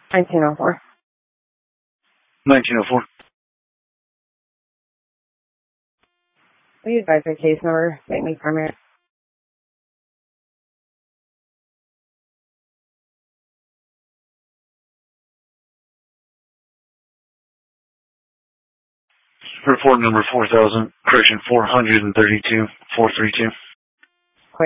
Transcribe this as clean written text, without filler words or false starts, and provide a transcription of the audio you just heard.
1904. 1904. Will you advise my case number? Make me primary. Report number 4000, correction 432, 432.